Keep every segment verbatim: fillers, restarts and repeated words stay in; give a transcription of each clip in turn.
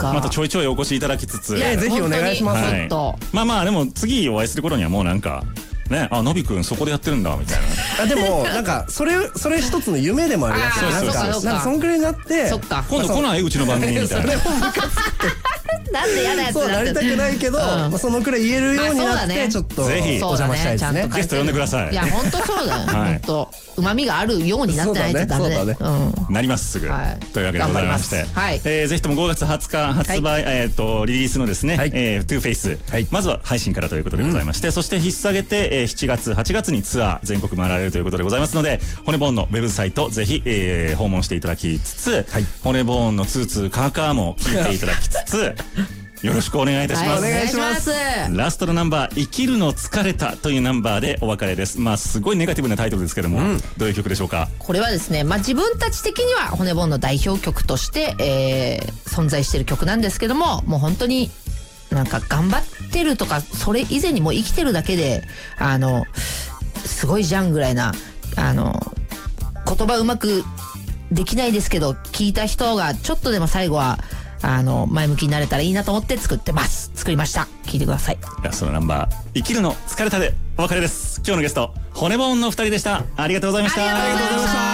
かまたちょいちょいお越しいただきつつ、 ぜひお願いします。 はい、まあまあでも次お会いする頃にはもうなんかね、あ、のびくんそこでやってるんだみたいな。 あ、でもなんかそれそれ一つの夢でもありますよ。なんかなんかそんくらいになって、 今度来ないうちの番組みたいな。 なんで嫌なやつそうなりたくないけど、そのくらい言えるようになってちょっとぜひお邪魔したいですね。 ゲスト呼んでください。 いや本当そうだよ。本当旨味があるようになってないとダメだね。 なりますすぐ。というわけでございまして、えぜひともごがつはつか発売えっとリリースのですね、えトゥーフェイスまずは配信からということでございまして、そして引っ提げてしちがつはちがつにツアー全国回られるということでございますので、骨ボーンのウェブサイトぜひ訪問していただきつつ、骨ボーンのツーツーカーカーも聞いていただきつつ。よろしくお願いいたします。 お願いします。 ラストのナンバー、生きるの疲れたというナンバーでお別れです。まあすごいネガティブなタイトルですけども、うん、どういう曲でしょうか。 これはですね、まあ自分たち的には骨ボンの代表曲として、えー、存在している曲なんですけども、もう本当になんか頑張ってるとかそれ以前にもう生きてるだけであのすごいじゃんぐらいなあの言葉うまくできないですけど、聞いた人がちょっとでも最後はあの前向きになれたらいいなと思って作ってます。作りました。聞いてください。 ラストのナンバー、生きるの疲れたでお別れです。今日のゲスト骨ボーンのふたりでした。ありがとうございました。 ありがとうございました。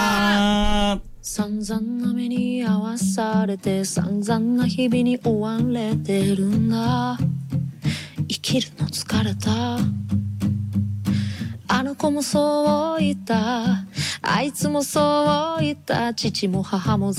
散々な目に合わされて散々な日々に追われてるんだ。生きるの疲れた。あの子もそう言った、あいつもそう言った、父も母も